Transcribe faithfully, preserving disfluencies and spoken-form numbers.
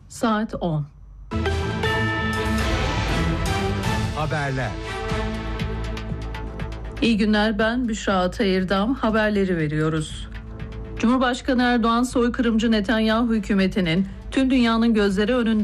Saat on. Haberler. İyi günler, ben Büşra Atayırdam. Haberleri veriyoruz. Cumhurbaşkanı Erdoğan, soykırımcı Netanyahu hükümetinin tüm dünyanın gözleri önünde